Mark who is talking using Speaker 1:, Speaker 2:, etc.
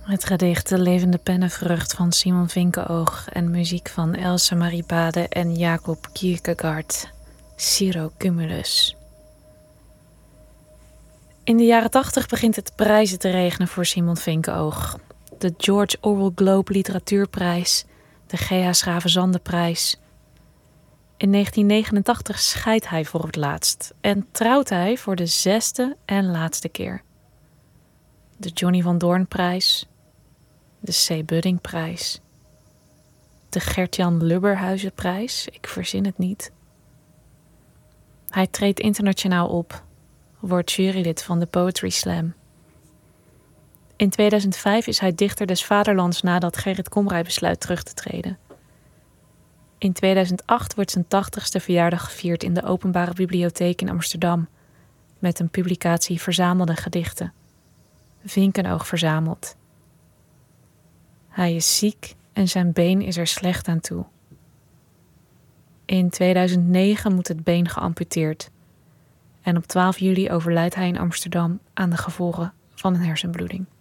Speaker 1: Het gedicht De levende pennenvrucht van Simon Vinkenoog en muziek van Else Marie Bade en Jacob Kierkegaard, Ciro Cumulus. In de jaren 80 begint het prijzen te regenen voor Simon Vinkenoog. De George Orwell Globe Literatuurprijs, de G.H. Schravenzandeprijs. In 1989 scheidt hij voor het laatst en trouwt hij voor de 6e en laatste keer. De Johnny van Doornprijs, de C. Buddingprijs, de Gert-Jan Lubberhuizenprijs, ik verzin het niet. Hij treedt internationaal op, wordt jurylid van de Poetry Slam. In 2005 is hij dichter des vaderlands nadat Gerrit Komrij besluit terug te treden. In 2008 wordt zijn 80ste verjaardag gevierd in de Openbare Bibliotheek in Amsterdam met een publicatie Verzamelde Gedichten. Vinkenoog verzameld. Hij is ziek en zijn been is er slecht aan toe. In 2009 moet het been geamputeerd en op 12 juli overlijdt hij in Amsterdam aan de gevolgen van een hersenbloeding.